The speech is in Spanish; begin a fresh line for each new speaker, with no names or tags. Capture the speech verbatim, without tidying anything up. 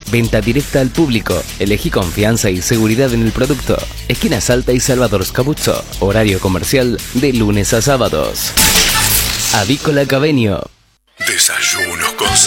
Venta directa al público. Elegí confianza y seguridad en el producto. Esquina Salta y Salvador Scapuzzo. Horario comercial de lunes a sábados. Avícola Cabenio.
Desayunos con